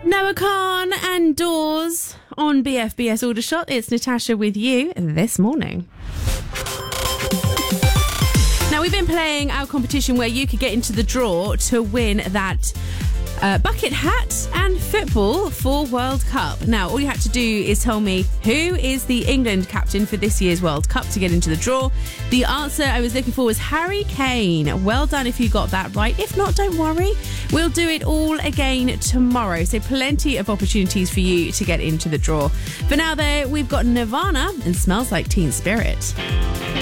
Noah Khan and Doors on BFBS Aldershot. It's Natasha with you this morning. Now, we've been playing our competition where you could get into the draw to win that bucket hat and football for World Cup. Now, all you had to do is tell me who is the England captain for this year's World Cup to get into the draw. The answer I was looking for was Harry Kane. Well done if you got that right. If not, don't worry. We'll do it all again tomorrow. So plenty of opportunities for you to get into the draw. For now, though, we've got Nirvana and Smells Like Teen Spirit.